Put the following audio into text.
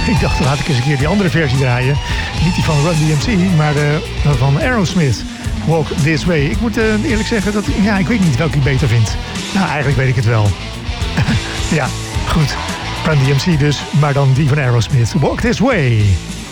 Ik dacht, laat ik eens een keer die andere versie draaien. Niet die van Run DMC, maar van Aerosmith. Walk This Way. Ik moet eerlijk zeggen dat ik weet niet welke ik beter vind. Nou, eigenlijk weet ik het wel. Ja, goed. Run DMC dus, maar dan die van Aerosmith. Walk This Way.